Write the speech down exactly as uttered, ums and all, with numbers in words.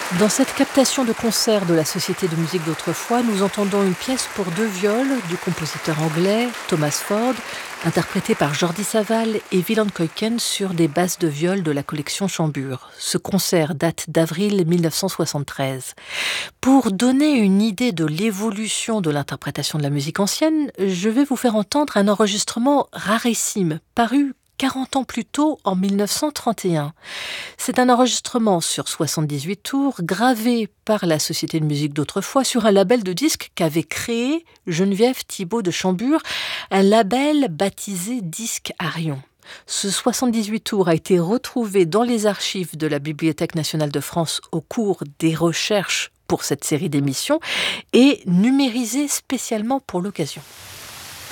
Dans cette captation de concert de la Société de musique d'autrefois, nous entendons une pièce pour deux viols du compositeur anglais Thomas Ford, interprétée par Jordi Savall et Willem Kuyken sur des basses de viol de la collection Chambure. Ce concert date d'avril dix-neuf cent soixante-treize. Pour donner une idée de l'évolution de l'interprétation de la musique ancienne, je vais vous faire entendre un enregistrement rarissime, paru quarante ans plus tôt, en dix-neuf cent trente et un. C'est un enregistrement sur soixante-dix-huit tours, gravé par la Société de musique d'autrefois sur un label de disques qu'avait créé Geneviève Thibault de Chambure, un label baptisé Disques Arion. Ce soixante-dix-huit tours a été retrouvé dans les archives de la Bibliothèque nationale de France au cours des recherches pour cette série d'émissions et numérisé spécialement pour l'occasion.